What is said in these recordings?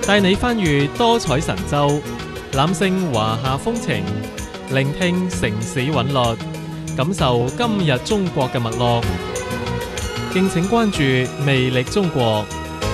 帶你翻閱多彩神州，覽勝華夏風情，聆聽城市韻律，感受今日中國嘅脈絡。敬請關注魅力中國。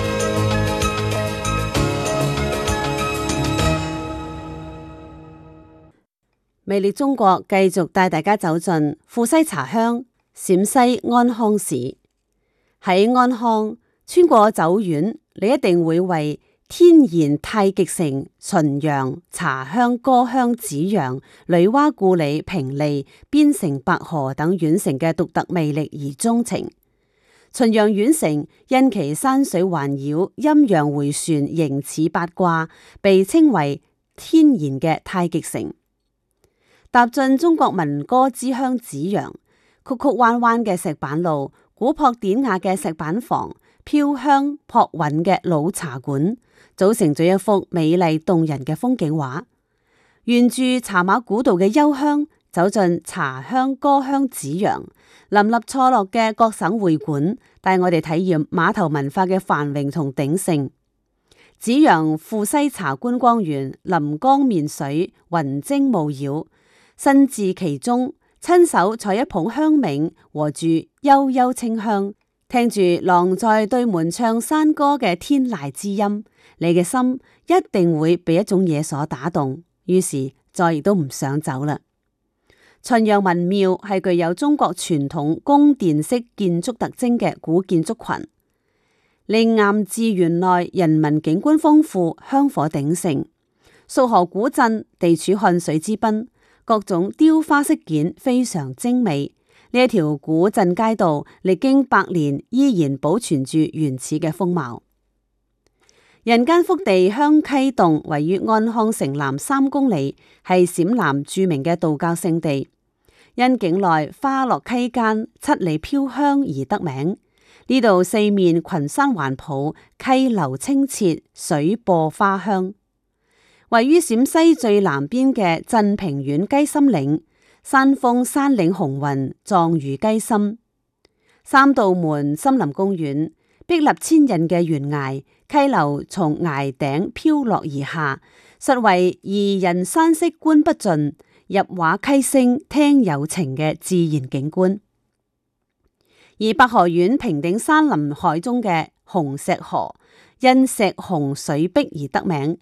魅力中國繼續帶大家走進富西茶鄉陝西安康市。喺安康穿過酒院，你一定會為天然太極城、浔陽、茶鄉、歌鄉、紫陽、女媧故里、平利、邊城、白河等縣城嘅獨特魅力而鍾情。浔陽縣城因其山水環繞、陰陽迴旋、形似八卦，被稱為天然嘅太極城。踏進中國民歌之鄉紫陽，曲曲彎彎嘅石板路、古樸典雅嘅石板房、飄香樸韻嘅老茶館，組成咗一幅美麗動人嘅風景畫。沿住茶馬古道嘅幽香，走進茶鄉、歌鄉紫陽，林立錯落嘅各省會館，帶我哋體驗碼頭文化嘅繁榮同鼎盛。紫陽富西茶觀光園，臨江面水，雲蒸霧繞。身至其中，親手採一捧香茗，和住悠悠清香，聽住郎在對門唱山歌嘅天籟之音，你嘅心一定會被一種嘢所打動，於是再亦都唔想走啦。浔陽文廟係具有中國傳統宮殿式建築特徵嘅古建築群，靈岩寺園內人民景觀豐富，香火鼎盛。束河古鎮地處漢水之濱，各種雕花飾件非常精美。呢一條古鎮街道歷經百年，依然保存住原始嘅風貌。人間福地香溪洞位於安康城南3公里，係陝南著名嘅道教聖地，因境內花落溪間、七里飄香而得名。呢度四面群山環抱，溪流清澈，水播花香。位於陝西最南邊嘅鎮平縣雞心嶺，山峰山嶺雄渾，壯如雞心。三道門森林公園，壁立千仞嘅懸崖，溪流從崖頂飄落而下，實為宜人山色觀不盡，入畫溪聲聽有情嘅自然景觀。而白河縣平頂山林海中嘅紅石河，因石紅水碧而得名。